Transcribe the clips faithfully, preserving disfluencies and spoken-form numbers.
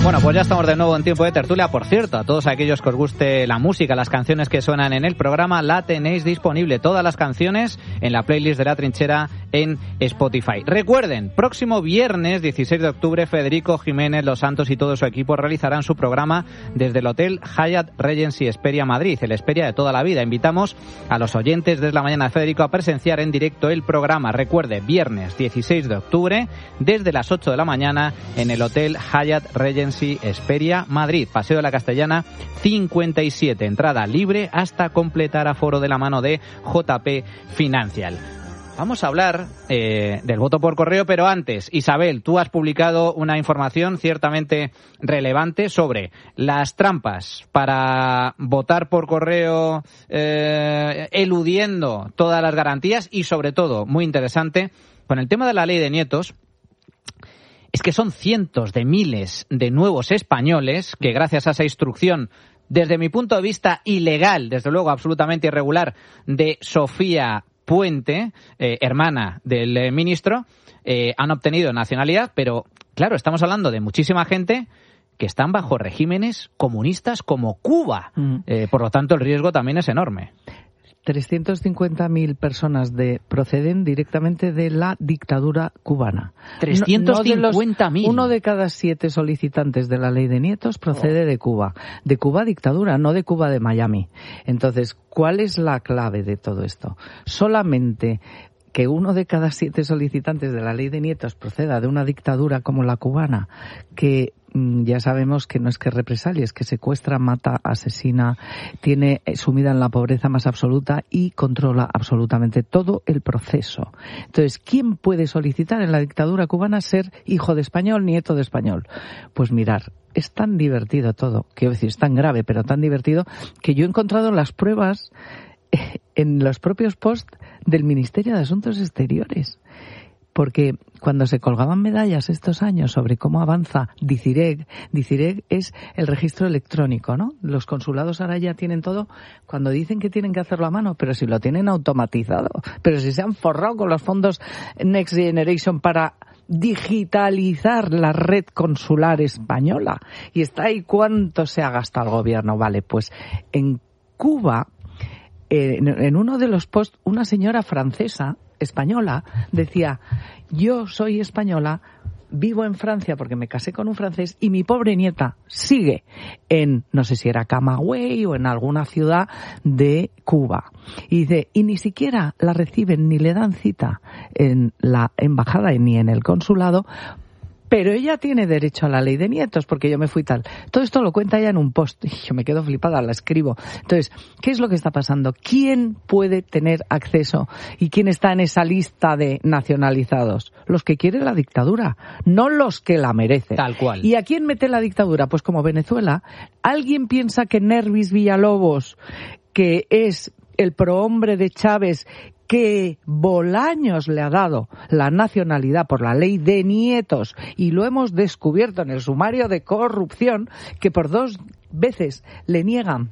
Bueno, pues ya estamos de nuevo en tiempo de tertulia. Por cierto, a todos aquellos que os guste la música, las canciones que suenan en el programa, la tenéis disponible, todas las canciones, en la playlist de La Trinchera en Spotify. Recuerden, próximo viernes dieciséis de octubre, Federico Jiménez Los Santos y todo su equipo realizarán su programa desde el Hotel Hyatt Regency Hesperia Madrid, el Hesperia de toda la vida. Invitamos a los oyentes desde la mañana de Federico a presenciar en directo el programa. Recuerde, viernes dieciséis de octubre, desde las ocho de la mañana, en el Hotel Hyatt Regency Hesperia Madrid, Paseo de la Castellana cincuenta y siete, entrada libre hasta completar aforo, de la mano de J P Financial. Vamos a hablar eh, del voto por correo, pero antes, Isabel, tú has publicado una información ciertamente relevante sobre las trampas para votar por correo eh, eludiendo todas las garantías y, sobre todo, muy interesante, con el tema de la ley de nietos. Es que son cientos de miles de nuevos españoles que, gracias a esa instrucción, desde mi punto de vista ilegal, desde luego absolutamente irregular, de Sofía Puente, eh, hermana del eh, ministro, eh, han obtenido nacionalidad, pero claro, estamos hablando de muchísima gente que están bajo regímenes comunistas como Cuba. Mm. Eh, por lo tanto, el riesgo también es enorme. trescientas cincuenta mil personas de, proceden directamente de la dictadura cubana. trescientas cincuenta mil. No, no uno de cada siete solicitantes de la ley de nietos procede oh. de Cuba. De Cuba dictadura, no de Cuba de Miami. Entonces, ¿cuál es la clave de todo esto? Solamente que uno de cada siete solicitantes de la ley de nietos proceda de una dictadura como la cubana, que ya sabemos que no es que represalie, es que secuestra, mata, asesina, tiene sumida en la pobreza más absoluta y controla absolutamente todo el proceso. Entonces, ¿quién puede solicitar en la dictadura cubana ser hijo de español, nieto de español? Pues mirar, es tan divertido todo, quiero decir, es tan grave, pero tan divertido, que yo he encontrado las pruebas en los propios posts del Ministerio de Asuntos Exteriores. Porque cuando se colgaban medallas estos años sobre cómo avanza DICIREG, DICIREG es el registro electrónico, ¿no? Los consulados ahora ya tienen todo, cuando dicen que tienen que hacerlo a mano, pero si lo tienen automatizado, pero si se han forrado con los fondos Next Generation para digitalizar la red consular española. Y está ahí cuánto se ha gastado el gobierno. Vale, pues en Cuba, eh, en, en uno de los posts, una señora francesa, española, decía: yo soy española, vivo en Francia porque me casé con un francés y mi pobre nieta sigue en, no sé si era Camagüey o en alguna ciudad de Cuba. Y dice, y ni siquiera la reciben ni le dan cita en la embajada ni en el consulado, pero ella tiene derecho a la ley de nietos porque yo me fui tal. Todo esto lo cuenta ella en un post y yo me quedo flipada, la escribo. Entonces, ¿qué es lo que está pasando? ¿Quién puede tener acceso y quién está en esa lista de nacionalizados? Los que quieren la dictadura, no los que la merecen. Tal cual. ¿Y a quién mete la dictadura? Pues como Venezuela. ¿Alguien piensa que Nervis Villalobos, que es el prohombre de Chávez, que Bolaños le ha dado la nacionalidad por la ley de nietos, y lo hemos descubierto en el sumario de corrupción, que por dos veces le niegan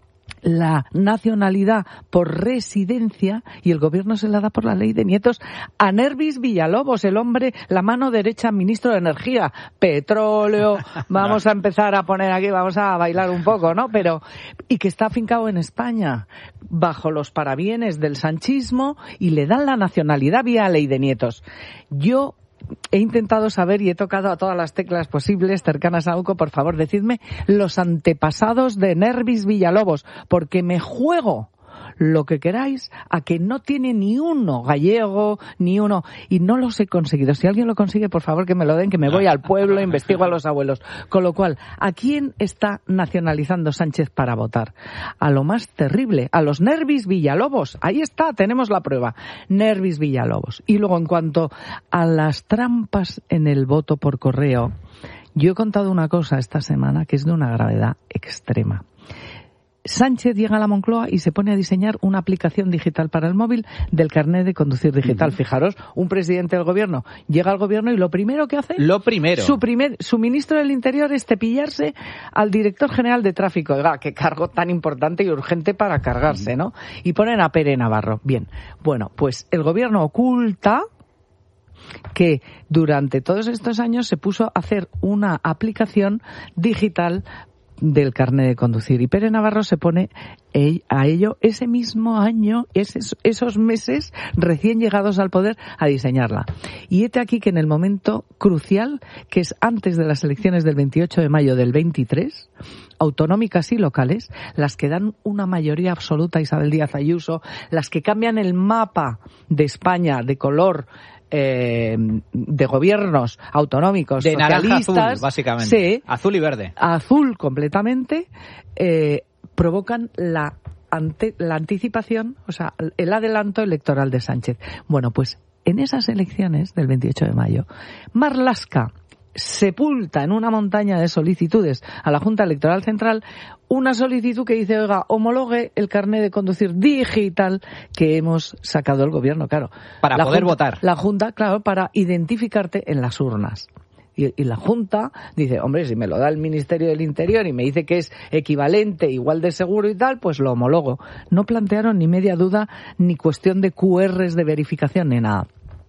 la nacionalidad por residencia y el gobierno se la da por la ley de nietos a Nervis Villalobos, el hombre, la mano derecha ministro de Energía, petróleo, vamos a empezar a poner aquí, vamos a bailar un poco, ¿no? Pero, y que está afincado en España bajo los parabienes del sanchismo y le dan la nacionalidad vía ley de nietos. Yo he intentado saber y he tocado a todas las teclas posibles cercanas a UCO. Por favor, decidme los antepasados de Nervis Villalobos, porque me juego lo que queráis a que no tiene ni uno gallego, ni uno, y no los he conseguido. Si alguien lo consigue, por favor que me lo den, que me voy al pueblo, investigo a los abuelos. Con lo cual, ¿a quién está nacionalizando Sánchez para votar? A lo más terrible, a los Nervis Villalobos. Ahí está, tenemos la prueba. Nervis Villalobos. Y luego, en cuanto a las trampas en el voto por correo, yo he contado una cosa esta semana que es de una gravedad extrema. Sánchez llega a la Moncloa y se pone a diseñar una aplicación digital para el móvil del carnet de conducir digital. Uh-huh. Fijaros, un presidente del gobierno llega al gobierno y lo primero que hace... Lo primero. Su, primer, su ministro del Interior es cepillarse al director general de tráfico. Oiga, qué cargo tan importante y urgente para cargarse, ¿no? Y ponen a Pere Navarro. Bien, bueno, pues el gobierno oculta que durante todos estos años se puso a hacer una aplicación digital del carnet de conducir. Y Pere Navarro se pone a ello ese mismo año, esos, esos meses recién llegados al poder, a diseñarla. Y hete aquí que en el momento crucial, que es antes de las elecciones del veintiocho de mayo del veintitrés, autonómicas y locales, las que dan una mayoría absoluta a Isabel Díaz Ayuso, las que cambian el mapa de España de color Eh, de gobiernos autonómicos de socialistas, naranja azul, básicamente, sí, azul y verde, azul completamente, eh, provocan la, ante, la anticipación, o sea, el adelanto electoral de Sánchez. Bueno, pues en esas elecciones del veintiocho de mayo, Marlaska sepulta en una montaña de solicitudes a la Junta Electoral Central una solicitud que dice, oiga, homologue el carnet de conducir digital que hemos sacado el gobierno, claro. Para la poder Junta, votar. La Junta, claro, para identificarte en las urnas. Y, y la Junta dice, hombre, si me lo da el Ministerio del Interior y me dice que es equivalente, igual de seguro y tal, pues lo homologo. No plantearon ni media duda, ni cuestión de cu erres de verificación, ni nada.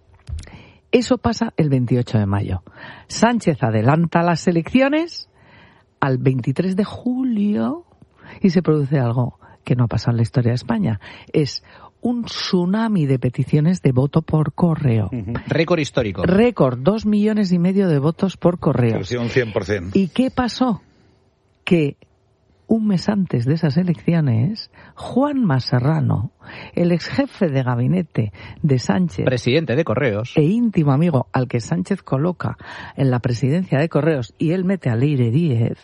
Eso pasa el veintiocho de mayo. Sánchez adelanta las elecciones al veintitrés de julio y se produce algo que no ha pasado en la historia de España. Es un tsunami de peticiones de voto por correo. Uh-huh. Récord histórico. Récord, dos millones y medio de votos por correo. Sí, un cien por ciento. ¿Y qué pasó? Que un mes antes de esas elecciones, Juanma Serrano, el ex jefe de gabinete de Sánchez, presidente de Correos, e íntimo amigo al que Sánchez coloca en la presidencia de Correos y él mete a Leire Díez,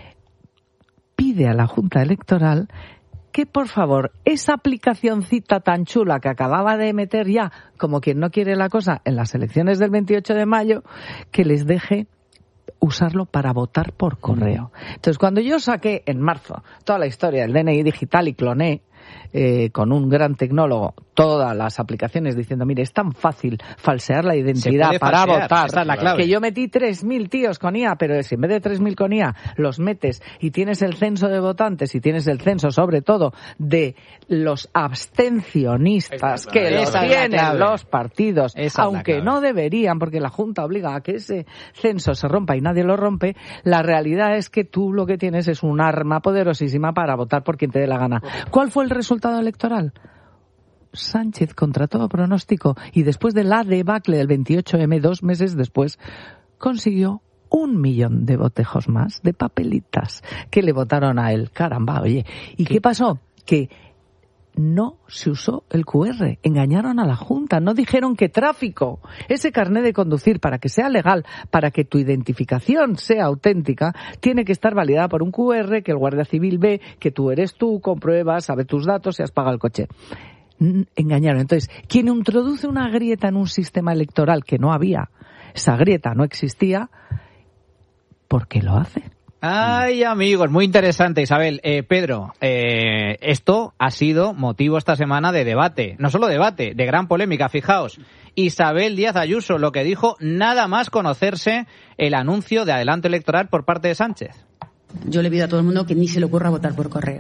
pide a la Junta Electoral que, por favor, esa aplicacioncita tan chula que acababa de meter ya, como quien no quiere la cosa, en las elecciones del veintiocho de mayo, que les deje usarlo para votar por correo. Entonces, cuando yo saqué en marzo toda la historia del D N I digital y cloné eh, con un gran tecnólogo todas las aplicaciones diciendo, mire, es tan fácil falsear la identidad para falsear, votar, esa es la clave. Que yo metí tres mil tíos con I A, pero si en vez de tres mil con I A los metes y tienes el censo de votantes y tienes el censo, sobre todo, de los abstencionistas esa que los tienen los partidos, esa aunque no deberían, porque la Junta obliga a que ese censo se rompa y nadie lo rompe, la realidad es que tú lo que tienes es un arma poderosísima para votar por quien te dé la gana. ¿Cuál fue el resultado electoral? Sánchez, contra todo pronóstico, y después de la debacle del veintiocho eme, dos meses después, consiguió un millón de botejos más, de papelitas, que le votaron a él. Caramba, oye. ¿Y qué, qué pasó? Que no se usó el cu erre, engañaron a la Junta, no dijeron que tráfico, ese carnet de conducir, para que sea legal, para que tu identificación sea auténtica, tiene que estar validada por un cu erre que el Guardia Civil ve, que tú eres tú, compruebas, sabe tus datos y has pagado el coche. Engañaron. Entonces, quien introduce una grieta en un sistema electoral que no había, esa grieta no existía, ¿por qué lo hace? Ay, amigos, muy interesante, Isabel. Eh, Pedro, eh, esto ha sido motivo esta semana de debate, no solo debate, de gran polémica. Fijaos, Isabel Díaz Ayuso, lo que dijo nada más conocerse el anuncio de adelanto electoral por parte de Sánchez. Yo le pido a todo el mundo que ni se le ocurra votar por correo.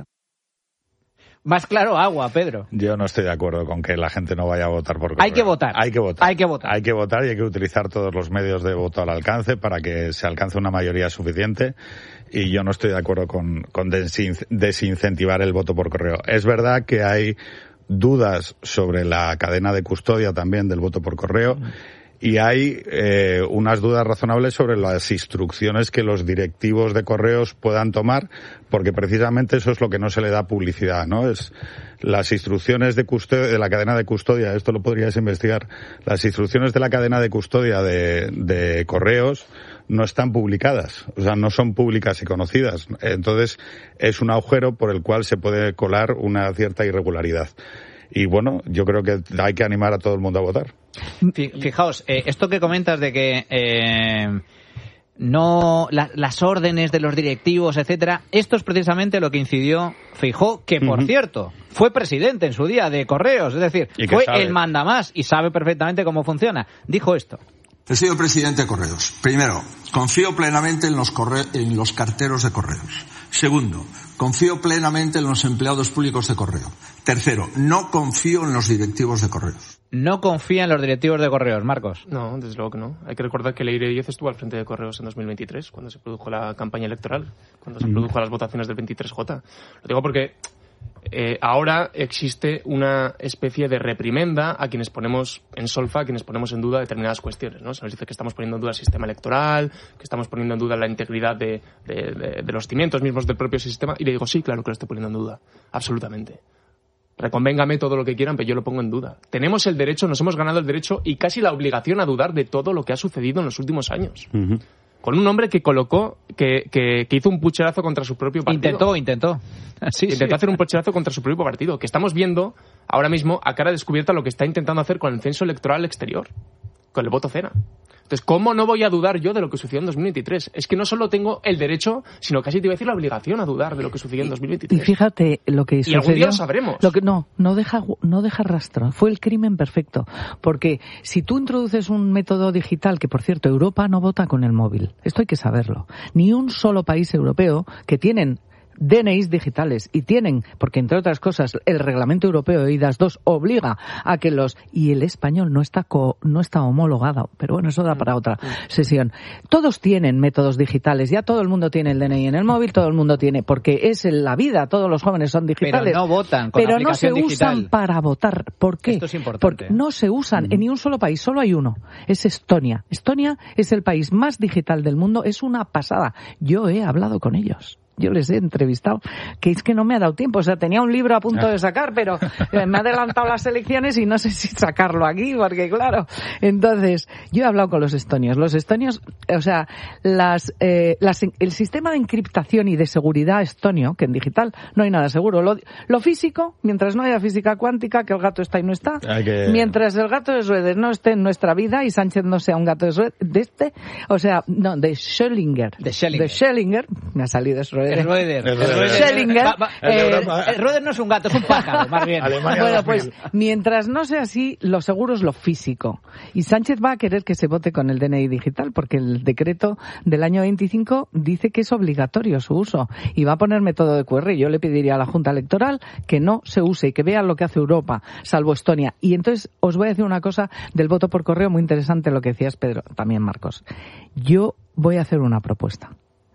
Más claro, agua, Pedro. Yo no estoy de acuerdo con que la gente no vaya a votar por correo. Hay que votar. Hay que votar. Hay que votar. Hay que votar y hay que utilizar todos los medios de voto al alcance para que se alcance una mayoría suficiente. Y yo no estoy de acuerdo con, con desincentivar el voto por correo. Es verdad que hay dudas sobre la cadena de custodia también del voto por correo. Mm. Y hay eh, unas dudas razonables sobre las instrucciones que los directivos de correos puedan tomar, porque precisamente eso es lo que no se le da publicidad, ¿no? Es las instrucciones de custodia, de la cadena de custodia, esto lo podrías investigar, las instrucciones de la cadena de custodia de, de correos no están publicadas, o sea, no son públicas y conocidas. Entonces, es un agujero por el cual se puede colar una cierta irregularidad. Y bueno, yo creo que hay que animar a todo el mundo a votar. Fijaos, eh, esto que comentas de que eh, no la, las órdenes de los directivos, etcétera, esto es precisamente lo que incidió Feijóo, que por uh-huh. cierto fue presidente en su día de Correos, es decir, fue sabe. el mandamás y sabe perfectamente cómo funciona. Dijo esto. He sido presidente de Correos. Primero, confío plenamente en los, corre- en los carteros de Correos. Segundo, confío plenamente en los empleados públicos de Correo. Tercero, no confío en los directivos de Correos. No confía en los directivos de Correos, Marcos. No, desde luego que no. Hay que recordar que Leire Díez estuvo al frente de Correos en dos mil veintitrés, cuando se produjo la campaña electoral, cuando se mm. produjo las votaciones del veintitrés J. Lo digo porque eh, ahora existe una especie de reprimenda a quienes ponemos en solfa, a quienes ponemos en duda determinadas cuestiones, ¿no? Se nos dice que estamos poniendo en duda el sistema electoral, que estamos poniendo en duda la integridad de, de, de, de los cimientos mismos del propio sistema, y le digo, sí, claro que lo estoy poniendo en duda, absolutamente. Reconvéngame todo lo que quieran, pero yo lo pongo en duda. Tenemos el derecho, nos hemos ganado el derecho y casi la obligación a dudar de todo lo que ha sucedido en los últimos años. Uh-huh. Con un hombre que colocó, que, que, que hizo un pucherazo contra su propio partido. Intentó, intentó. Sí, intentó sí. hacer un pucherazo contra su propio partido. Que estamos viendo ahora mismo a cara descubierta lo que está intentando hacer con el censo electoral exterior. Con el voto cena. Entonces, ¿cómo no voy a dudar yo de lo que sucedió en dos mil veintitrés? Es que no solo tengo el derecho, sino casi te iba a decir la obligación a dudar de lo que sucedió en dos mil veintitrés. Y fíjate lo que sucedió. Y algún día lo sabremos. Lo que, no, no deja, no deja rastro. Fue el crimen perfecto. Porque si tú introduces un método digital, que por cierto, Europa no vota con el móvil. Esto hay que saberlo. Ni un solo país europeo que tienen D N Is digitales y tienen, porque entre otras cosas el reglamento europeo de I D A S dos obliga a que los, y el español no está co, no está homologado, pero bueno, eso da para otra sesión. Todos tienen métodos digitales, ya todo el mundo tiene el D N I en el móvil, todo el mundo tiene, porque es en la vida, todos los jóvenes son digitales. Pero no votan con pero la aplicación no se digital. usan para votar. ¿Por qué? Esto es importante. Porque no se usan mm. en ni un solo país, solo hay uno, es Estonia. Estonia es el país más digital del mundo, es una pasada. Yo he hablado con ellos. Yo les he entrevistado, que es que no me ha dado tiempo. O sea, tenía un libro a punto de sacar, pero me ha adelantado las elecciones y no sé si sacarlo aquí, porque claro. Entonces, yo he hablado con los estonios. Los estonios, o sea, las, eh, las, el sistema de encriptación y de seguridad estonio, que en digital no hay nada seguro. Lo, lo físico, mientras no haya física cuántica, que el gato está y no está. Que... Mientras el gato de Schroeder no esté en nuestra vida y Sánchez no sea un gato de Schroeder, de este, o sea, no, de Schellinger. De Schellinger. De Schellinger, me ha salido Schroeder. El Roeder. El Roeder. Schellinger. Va, va, eh, el Roeder no es un gato, es un pájaro, más bien. Alemania bueno, pues mientras no sea así, lo seguro es lo físico. Y Sánchez va a querer que se vote con el D N I digital, porque el decreto del año veinticinco dice que es obligatorio su uso. Y va a poner método de Q R. Yo le pediría a la Junta Electoral que no se use y que vea lo que hace Europa, salvo Estonia. Y entonces os voy a decir una cosa del voto por correo muy interesante, lo que decías, Pedro, también Marcos. Yo voy a hacer una propuesta.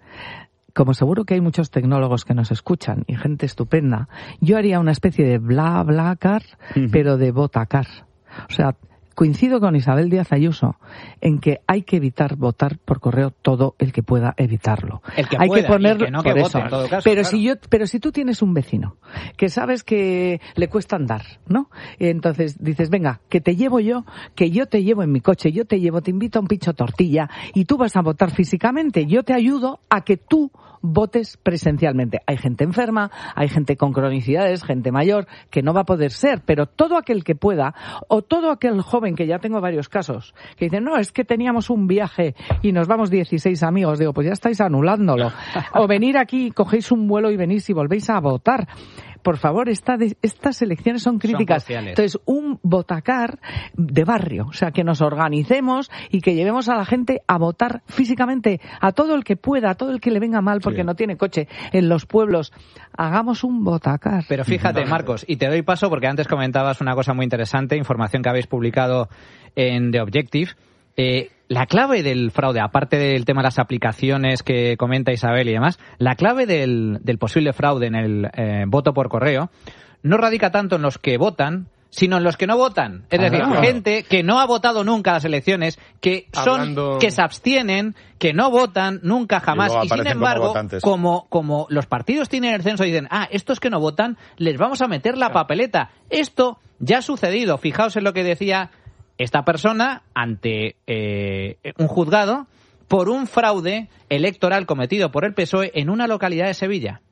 Como seguro que hay muchos tecnólogos que nos escuchan y gente estupenda, yo haría una especie de bla bla car, uh-huh. pero de votacar. O sea, coincido con Isabel Díaz Ayuso en que hay que evitar votar por correo todo el que pueda evitarlo. El que hay pueda, que ponerlo y que no que por vote, eso. En todo caso, pero claro. si yo, pero si tú tienes un vecino que sabes que le cuesta andar, ¿no? Entonces dices, venga, que te llevo yo, que yo te llevo en mi coche, yo te llevo, te invito a un pincho tortilla y tú vas a votar físicamente. Yo te ayudo a que tú votes presencialmente. Hay gente enferma, hay gente con cronicidades, gente mayor, que no va a poder ser, pero todo aquel que pueda, o todo aquel joven, que ya tengo varios casos, que dicen, no, es que teníamos un viaje y nos vamos dieciséis amigos, digo, pues ya estáis anulándolo. O venir aquí, cogéis un vuelo y venís y volvéis a votar. Por favor, esta de, estas elecciones son críticas. Son Entonces, un votacar de barrio, o sea, que nos organicemos y que llevemos a la gente a votar físicamente, a todo el que pueda, a todo el que le venga mal porque sí. no tiene coche en los pueblos. Hagamos un votacar. Pero fíjate, Marcos, y te doy paso porque antes comentabas una cosa muy interesante, información que habéis publicado en The Objective. Eh, la clave del fraude, aparte del tema de las aplicaciones que comenta Isabel y demás, la clave del, del posible fraude en el eh, voto por correo no radica tanto en los que votan, sino en los que no votan. Es decir, ah, gente que no ha votado nunca las elecciones, que son Hablando... que se abstienen, que no votan nunca jamás. Y, y sin embargo, como, como los partidos tienen el censo y dicen, ah, estos que no votan, les vamos a meter la papeleta. Esto ya ha sucedido. Fijaos en lo que decía esta persona ante eh, un juzgado por un fraude electoral cometido por el P S O E en una localidad de Sevilla.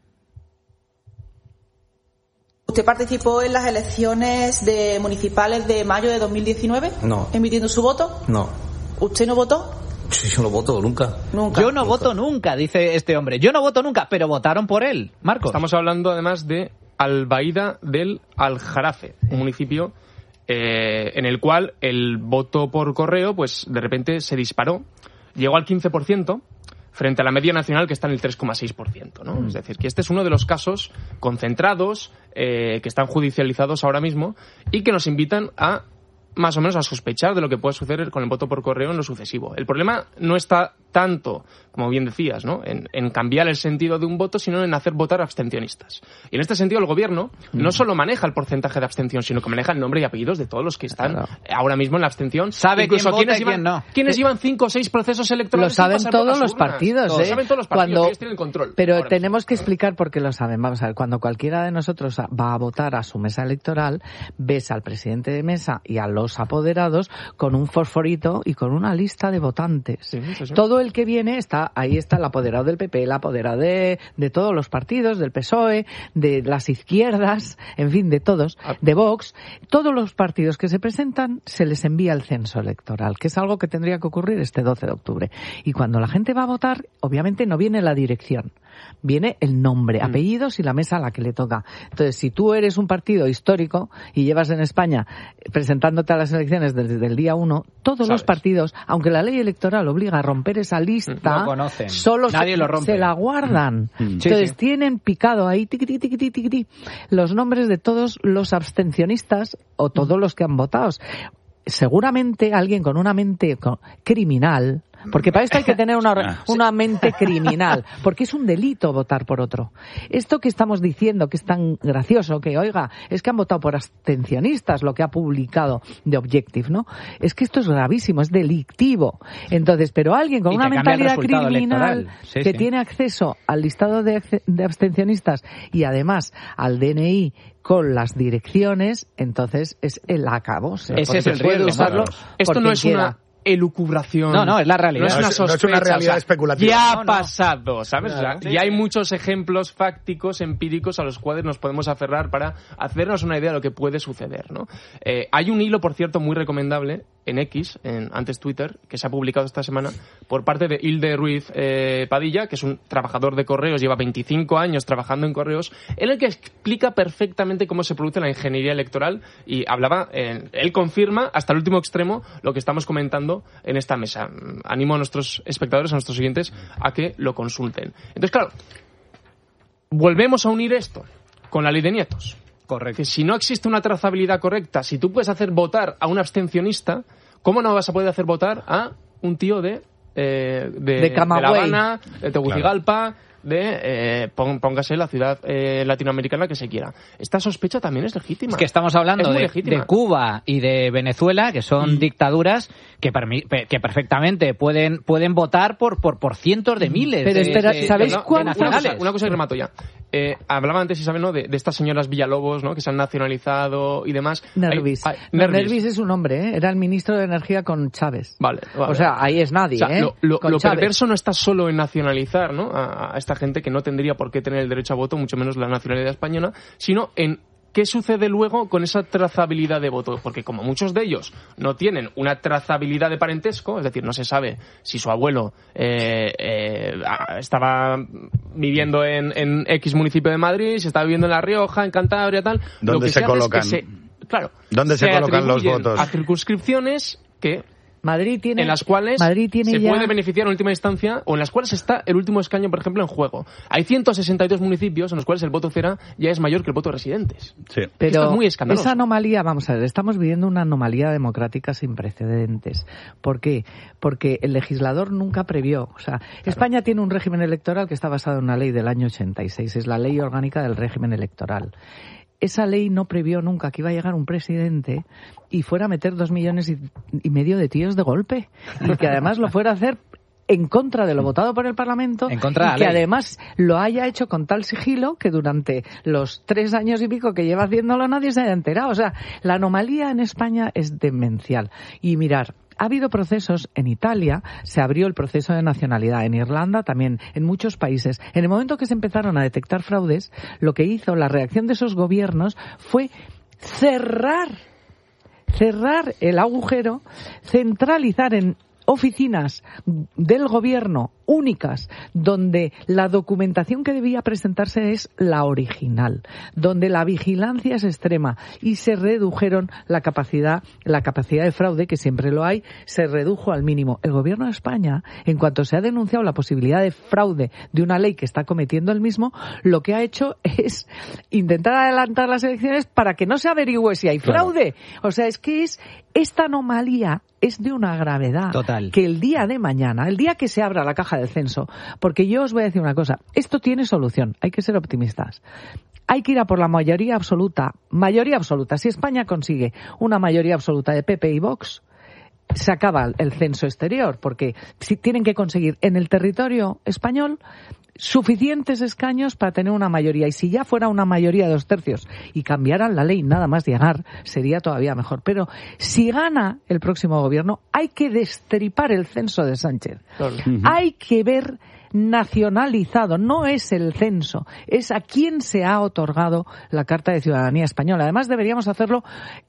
¿Usted participó en las elecciones de municipales de mayo de dos mil diecinueve? No. ¿Emitiendo su voto? No. ¿Usted no votó? Yo no voto nunca. Nunca. Yo no nunca. voto nunca, dice este hombre. Yo no voto nunca, pero votaron por él. Marcos. Estamos hablando además de Albaida del Aljarafe, un municipio eh, en el cual el voto por correo, pues de repente se disparó, llegó al quince por ciento, frente a la media nacional que está en el tres coma seis por ciento, ¿no? Mm. Es decir, que este es uno de los casos concentrados eh, que están judicializados ahora mismo y que nos invitan a más o menos a sospechar de lo que puede suceder con el voto por correo en lo sucesivo. El problema no está tanto, como bien decías, ¿no?, en, en cambiar el sentido de un voto, sino en hacer votar abstencionistas. Y en este sentido el gobierno mm. no solo maneja el porcentaje de abstención, sino que maneja el nombre y apellidos de todos los que están claro. ahora mismo en la abstención. Sabe quién vota quienes y iban, quién no. Quienes llevan cinco o seis procesos electorales. Lo saben todos los partidos, Lo ¿eh? saben todos los partidos, Cuando... ellos tienen el control. Pero tenemos que explicar por qué lo saben. Vamos a ver, cuando cualquiera de nosotros va a votar a su mesa electoral, ves al presidente de mesa y a los apoderados con un fosforito y con una lista de votantes. Sí, sí, sí. Todo el que viene está, ahí está el apoderado del P P, el apoderado de, de todos los partidos, del P S O E, de las izquierdas, en fin, de todos, de Vox. Todos los partidos que se presentan se les envía el censo electoral, que es algo que tendría que ocurrir este doce de octubre. Y cuando la gente va a votar, obviamente no viene la dirección, viene el nombre, apellidos y la mesa a la que le toca. Entonces, si tú eres un partido histórico y llevas en España presentándote a las elecciones desde el día uno, todos ¿sabes? Los partidos, aunque la ley electoral obliga a romper esa lista, lo conocen. Solo Nadie se, lo rompe. se la guardan. Sí, Entonces sí. tienen picado ahí tiqui, tiqui, tiqui, tiqui, tiqui, los nombres de todos los abstencionistas o todos los que han votado. Seguramente alguien con una mente criminal, porque para esto hay que tener una, una mente criminal, porque es un delito votar por otro. Esto que estamos diciendo, que es tan gracioso, que oiga, es que han votado por abstencionistas, lo que ha publicado The Objective, ¿no? Es que esto es gravísimo, es delictivo. Entonces, pero alguien con una mentalidad criminal sí, que sí. tiene acceso al listado de, de abstencionistas y además al D N I con las direcciones, entonces es el acabose. Ese es el riesgo. Usarlo Esto no es quiera. una elucubración. No, no, es la realidad. No es una, no es una realidad o sea, especulativa. Ya ha no, no. pasado, ¿sabes? Claro, o sea, sí, y hay sí. muchos ejemplos fácticos, empíricos, a los cuales nos podemos aferrar para hacernos una idea de lo que puede suceder, ¿no? Eh, hay un hilo, por cierto, muy recomendable en X, en antes Twitter, que se ha publicado esta semana por parte de Hilde Ruiz eh, Padilla, que es un trabajador de correos, lleva veinticinco años trabajando en correos, en el que explica perfectamente cómo se produce la ingeniería electoral y hablaba, eh, él confirma hasta el último extremo lo que estamos comentando en esta mesa. Animo a nuestros espectadores, a nuestros oyentes, a que lo consulten. Entonces, claro, volvemos a unir esto con la ley de nietos. Correcto. Que si no existe una trazabilidad correcta, si tú puedes hacer votar a un abstencionista, ¿cómo no vas a poder hacer votar a un tío de, eh, de, de, de La Camagüey, Habana, de Tegucigalpa, claro. de, eh, póngase la ciudad eh, latinoamericana que se quiera? Esta sospecha también es legítima. Es que estamos hablando de, de Cuba y de Venezuela, que son mm. dictaduras que, que perfectamente pueden pueden votar por por, por cientos de miles Pero de, espera, de, ¿sabéis de, cuántos? Una cosa, una cosa y remato ya. Eh, hablaba antes, Isabel, ¿no?, de, de estas señoras Villalobos, ¿no?, que se han nacionalizado y demás. Nervis. Hay, hay, no, Nervis. Nervis es un hombre, ¿eh? Era el ministro de Energía con Chávez. Vale. vale. O sea, ahí es nadie, o sea, ¿eh? Lo, lo, lo perverso no está solo en nacionalizar, ¿no?, a, a esta gente que no tendría por qué tener el derecho a voto, mucho menos la nacionalidad española, sino en ¿qué sucede luego con esa trazabilidad de voto? Porque como muchos de ellos no tienen una trazabilidad de parentesco, es decir, no se sabe si su abuelo eh, eh, estaba viviendo en, en X municipio de Madrid, si estaba viviendo en La Rioja, en Cantabria, tal. ¿Dónde lo que se, se colocan? Es que se, claro, ¿Dónde se, se colocan los votos? A circunscripciones que Madrid tiene, en las cuales Madrid tiene se ya... puede beneficiar en última instancia o en las cuales está el último escaño, por ejemplo, en juego. Hay ciento sesenta y dos municipios en los cuales el voto cera ya es mayor que el voto de residentes. Sí. Pero esto es muy escandaloso. Esa anomalía, vamos a ver, estamos viviendo una anomalía democrática sin precedentes. ¿Por qué? Porque el legislador nunca previó. O sea, claro. España tiene un régimen electoral que está basado en una ley del año ochenta y seis. Es la ley orgánica del régimen electoral. Esa ley no previó nunca que iba a llegar un presidente y fuera a meter dos millones y, y medio de tíos de golpe. Y que además lo fuera a hacer en contra de lo votado por el Parlamento. En contra y que además lo haya hecho con tal sigilo que durante los tres años y pico que lleva haciéndolo nadie se haya enterado. O sea, la anomalía en España es demencial. Y mirar, ha habido procesos en Italia, se abrió el proceso de nacionalidad, en Irlanda también, en muchos países. En el momento que se empezaron a detectar fraudes, lo que hizo la reacción de esos gobiernos fue cerrar, cerrar el agujero, centralizar en oficinas del gobierno únicas, donde la documentación que debía presentarse es la original, donde la vigilancia es extrema y se redujeron la capacidad, la capacidad de fraude, que siempre lo hay, se redujo al mínimo. El Gobierno de España, en cuanto se ha denunciado la posibilidad de fraude de una ley que está cometiendo el mismo, lo que ha hecho es intentar adelantar las elecciones para que no se averigüe si hay fraude. Claro. O sea, es que es esta anomalía es de una gravedad total, que el día de mañana, el día que se abra la caja del censo, porque yo os voy a decir una cosa, esto tiene solución, hay que ser optimistas. Hay que ir a por la mayoría absoluta, mayoría absoluta. Si España consigue una mayoría absoluta de P P y Vox, se acaba el censo exterior, porque si tienen que conseguir en el territorio español suficientes escaños para tener una mayoría, y si ya fuera una mayoría de dos tercios y cambiaran la ley nada más llegar, sería todavía mejor. Pero si gana el próximo gobierno, hay que destripar el censo de Sánchez. Claro. Uh-huh. Hay que ver nacionalizado, no es el censo, es a quién se ha otorgado la Carta de Ciudadanía Española. Además, deberíamos hacerlo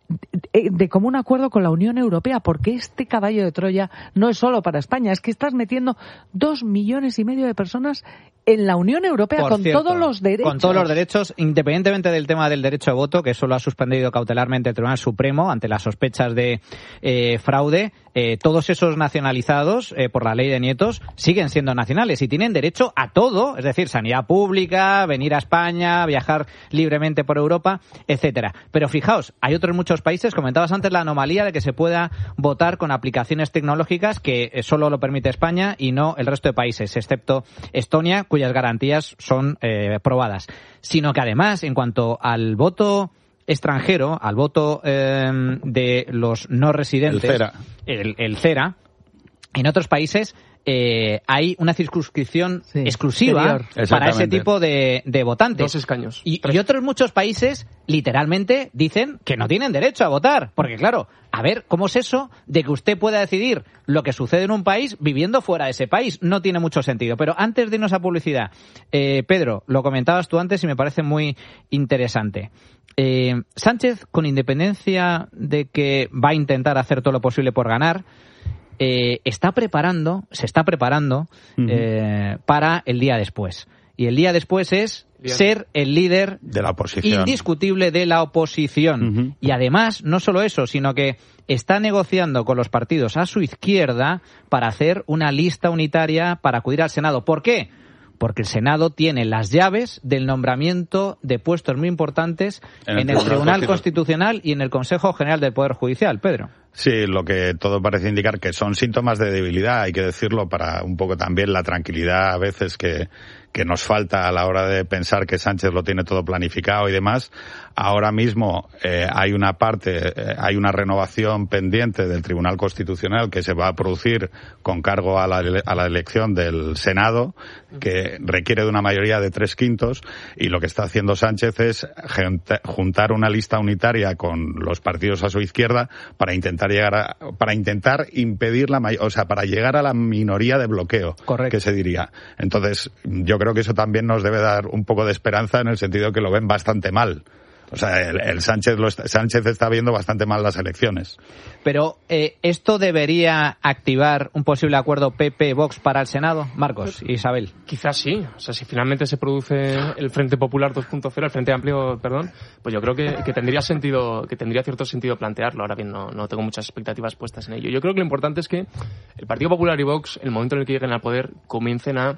de, de común acuerdo con la Unión Europea, porque este caballo de Troya no es solo para España, es que estás metiendo dos millones y medio de personas en la Unión Europea. Por con cierto, todos los derechos. Con todos los derechos, independientemente del tema del derecho de voto, que eso lo ha suspendido cautelarmente el Tribunal Supremo ante las sospechas de eh, fraude, eh, todos esos nacionalizados eh, por la ley de nietos siguen siendo nacionales y tienen derecho a todo, es decir, sanidad pública, venir a España, viajar libremente por Europa, etcétera. Pero fijaos, hay otros muchos países, comentabas antes la anomalía de que se pueda votar con aplicaciones tecnológicas que solo lo permite España y no el resto de países, excepto Estonia, cuyas garantías son eh, probadas. Sino que además, en cuanto al voto extranjero, al voto eh, de los no residentes, el CERA, el, el CERA, en otros países eh, hay una circunscripción sí, exclusiva para ese tipo de, de votantes. Dos escaños. Y, y otros muchos países literalmente dicen que no tienen derecho a votar. Porque claro, a ver, ¿cómo es eso de que usted pueda decidir lo que sucede en un país viviendo fuera de ese país? No tiene mucho sentido. Pero antes de irnos a publicidad, eh, Pedro, lo comentabas tú antes y me parece muy interesante. Eh, Sánchez, con independencia de que va a intentar hacer todo lo posible por ganar, eh, está preparando, se está preparando uh-huh. eh, para el día después. Y el día después es ser el líder de la oposición, indiscutible de la oposición. Uh-huh. Y además, no solo eso, sino que está negociando con los partidos a su izquierda para hacer una lista unitaria para acudir al Senado. ¿Por qué? Porque el Senado tiene las llaves del nombramiento de puestos muy importantes en el, en el Tribunal Constitucional y en el Consejo General del Poder Judicial. Pedro. Sí, lo que todo parece indicar que son síntomas de debilidad, hay que decirlo, para un poco también la tranquilidad a veces que, que nos falta a la hora de pensar que Sánchez lo tiene todo planificado y demás. Ahora mismo eh, hay una parte, eh, hay una renovación pendiente del Tribunal Constitucional que se va a producir con cargo a la, a la elección del Senado, que requiere de una mayoría de tres quintos, y lo que está haciendo Sánchez es juntar una lista unitaria con los partidos a su izquierda para intentar llegar a, para intentar impedir la o sea, para llegar a la minoría de bloqueo. Correcto. Que se diría. Entonces, yo creo que eso también nos debe dar un poco de esperanza en el sentido que lo ven bastante mal. O sea, el, el Sánchez, lo está, Sánchez está viendo bastante mal las elecciones. Pero, eh, ¿esto debería activar un posible acuerdo P P-Vox para el Senado? Marcos, pues, Isabel. Quizás sí. O sea, si finalmente se produce el Frente Popular dos punto cero, el Frente Amplio, perdón, pues yo creo que, que tendría sentido, que tendría cierto sentido plantearlo. Ahora bien, no, no tengo muchas expectativas puestas en ello. Yo creo que lo importante es que el Partido Popular y Vox, el momento en el que lleguen al poder, comiencen a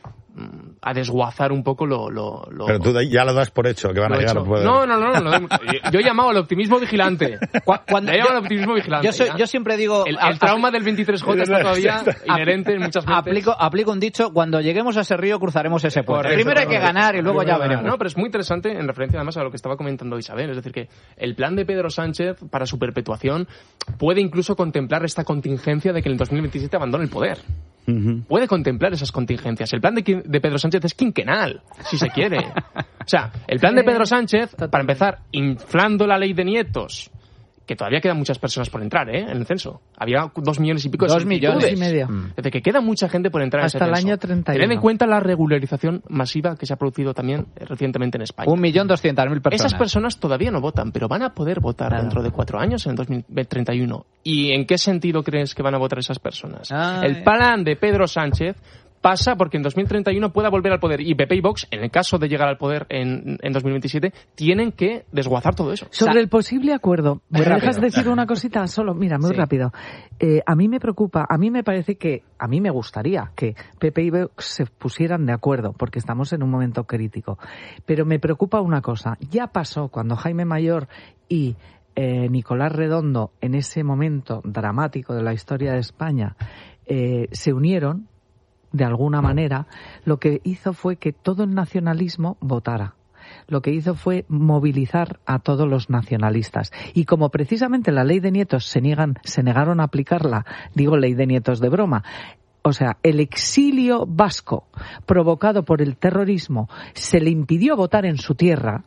a desguazar un poco lo, lo, lo... Pero tú ya lo das por hecho, que van a llegar al poder. No, no, no, no, no. Yo he llamado al optimismo vigilante. Cuando, he llamado al optimismo vigilante. Yo, soy, yo siempre digo... El, el trauma del veintitrés J está todavía inherente en muchas mentes. Aplico, aplico un dicho, cuando lleguemos a ese río cruzaremos ese puente. Primero hay que ganar y luego ya veremos. No, pero es muy interesante en referencia además a lo que estaba comentando Isabel. Es decir, que el plan de Pedro Sánchez para su perpetuación puede incluso contemplar esta contingencia de que en el dos mil veintisiete abandone el poder. Uh-huh. Puede contemplar esas contingencias. El plan de, de Pedro Sánchez es quinquenal, si se quiere. O sea, el plan de Pedro Sánchez, para empezar, inflando la ley de nietos, que todavía quedan muchas personas por entrar, ¿eh? En el censo. Había dos millones y pico de Dos millones y medio. Desde que queda mucha gente por entrar hasta en ese el censo. año treinta y uno. Tened en cuenta la regularización masiva que se ha producido también recientemente en España. Un millón doscientas mil personas. Esas personas todavía no votan, pero van a poder votar claro. dentro de cuatro años, en el dos mil treinta y uno. ¿Y en qué sentido crees que van a votar esas personas? Ay. El plan de Pedro Sánchez pasa porque en dos mil treinta y uno pueda volver al poder. Y P P y Vox, en el caso de llegar al poder en, en dos mil veintisiete, tienen que desguazar todo eso. Sobre o sea, el posible acuerdo, ¿me dejas decir una cosita solo? Mira, muy sí. rápido. Eh, a mí me preocupa, a mí me parece que, a mí me gustaría que P P y Vox se pusieran de acuerdo, porque estamos en un momento crítico. Pero me preocupa una cosa. Ya pasó cuando Jaime Mayor y eh, Nicolás Redondo, en ese momento dramático de la historia de España, eh, se unieron, de alguna manera, lo que hizo fue que todo el nacionalismo votara. Lo que hizo fue movilizar a todos los nacionalistas. Y como precisamente la ley de nietos se niegan, se negaron a aplicarla, digo ley de nietos de broma, o sea, el exilio vasco provocado por el terrorismo se le impidió votar en su tierra,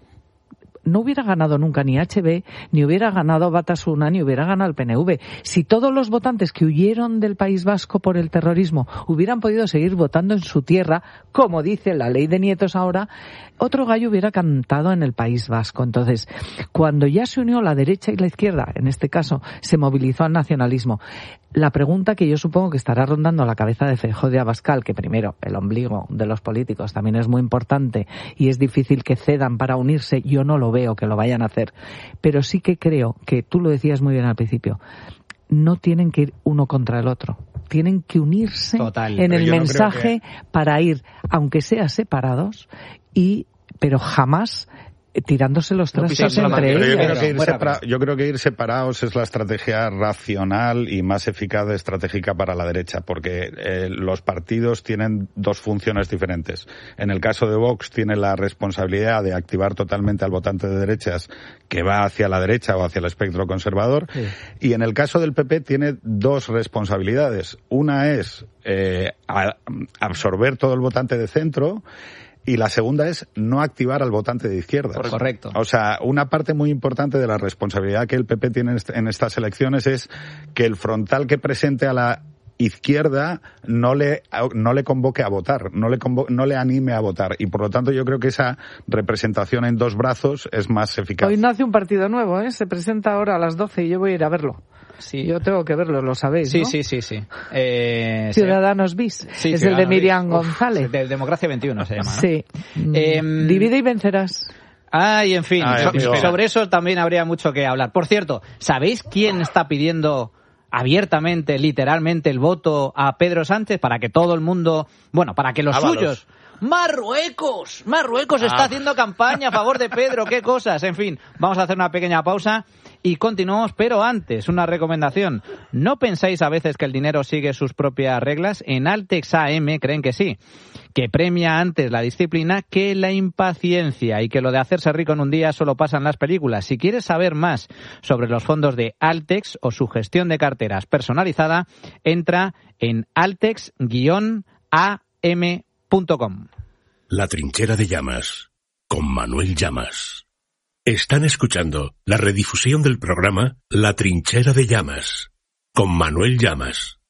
no hubiera ganado nunca ni H B, ni hubiera ganado Batasuna, ni hubiera ganado el P N V. Si todos los votantes que huyeron del País Vasco por el terrorismo hubieran podido seguir votando en su tierra, como dice la ley de nietos ahora, otro gallo hubiera cantado en el País Vasco. Entonces, cuando ya se unió la derecha y la izquierda, en este caso, se movilizó al nacionalismo. La pregunta que yo supongo que estará rondando la cabeza de Feijóo de Abascal, que primero, el ombligo de los políticos también es muy importante y es difícil que cedan para unirse, yo no lo veo que lo vayan a hacer, pero sí que creo que, tú lo decías muy bien al principio, no tienen que ir uno contra el otro, tienen que unirse Total, en el mensaje no que... para ir, aunque sea separados, y pero jamás tirándose los trastos no entre ellos. Yo creo, que ir separa, yo creo que ir separados es la estrategia racional y más eficaz estratégica para la derecha, porque eh, los partidos tienen dos funciones diferentes. En el caso de Vox tiene la responsabilidad de activar totalmente al votante de derechas que va hacia la derecha o hacia el espectro conservador, sí. Y en el caso del P P tiene dos responsabilidades. Una es eh, a, absorber todo el votante de centro, y la segunda es no activar al votante de izquierda. Correcto. O sea, una parte muy importante de la responsabilidad que el P P tiene en estas elecciones es que el frontal que presente a la izquierda no le no le convoque a votar, no le convo, no le anime a votar. Y por lo tanto yo creo que esa representación en dos brazos es más eficaz. Hoy nace un partido nuevo, ¿eh? Se presenta ahora a las doce y yo voy a ir a verlo. Sí. Yo tengo que verlo, lo sabéis, sí, ¿no? Sí, sí, sí. Eh, Ciudadanos Bis. Sí, es Ciudadanos el de Miriam Bis. González. Uf, de Democracia veintiuno se llama, ¿no? Sí. Eh, Divide y vencerás. Ay, en fin. Ay, so, sobre eso también habría mucho que hablar. Por cierto, ¿sabéis quién está pidiendo abiertamente, literalmente, el voto a Pedro Sánchez para que todo el mundo, bueno, para que los Ábalos. suyos... Marruecos, Marruecos ah. está haciendo campaña a favor de Pedro, qué cosas, en fin, vamos a hacer una pequeña pausa y continuamos, pero antes, una recomendación, ¿no pensáis a veces que el dinero sigue sus propias reglas? En Altex A M creen que sí, que premia antes la disciplina que la impaciencia y que lo de hacerse rico en un día solo pasa en las películas. Si quieres saber más sobre los fondos de Altex o su gestión de carteras personalizada, entra en altex guion a m punto com. La trinchera de Llamas, con Manuel Llamas. Están escuchando la redifusión del programa La trinchera de Llamas, con Manuel Llamas.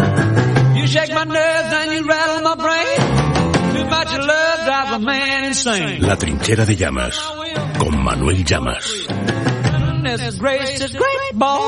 You shake my nerves and you rattle my brain. Too much love drives a man insane. La trinchera de Llamas, con Manuel Llamas.